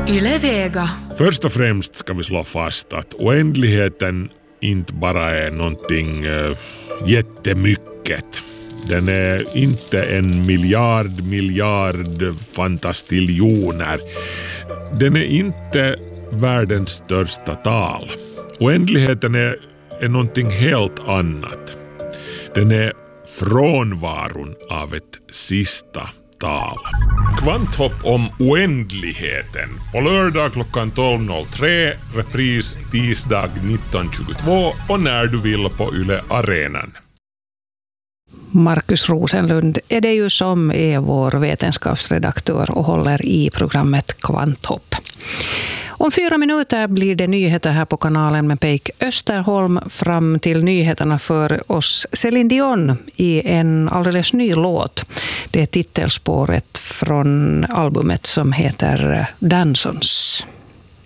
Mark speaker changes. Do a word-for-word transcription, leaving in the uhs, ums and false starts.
Speaker 1: Yle Vega.
Speaker 2: Först och främst ska vi slå fast att oändligheten inte bara är någonting uh, jättemycket. Den är inte en miljard, miljard fantastiljoner. Den är inte världens största tal. Oändligheten är, är någonting helt annat. Den är frånvaron av ett sista tal. Kvanthopp om oändligheten. På lördag klockan tolv noll tre, repris tisdag nitton tjugotvå och när du vill på Yle Arenan.
Speaker 3: Markus Rosenlund är det ju som är vår vetenskapsredaktör och håller i programmet Kvanthopp. Om fyra minuter blir det nyheter här på kanalen med Peik Österholm. Fram till nyheterna för oss Céline Dion i en alldeles ny låt. Det är titelspåret från albumet som heter Dansons.